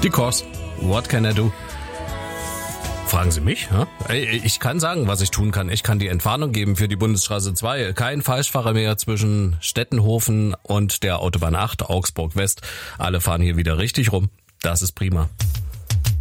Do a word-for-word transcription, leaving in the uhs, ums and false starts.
Die Kurs. What can I do? Fragen Sie mich? Ich kann sagen, was ich tun kann. Ich kann die Entwarnung geben für die Bundesstraße zwei. Kein Falschfahrer mehr zwischen Stettenhofen und der Autobahn acht, Augsburg West. Alle fahren hier wieder richtig rum. Das ist prima.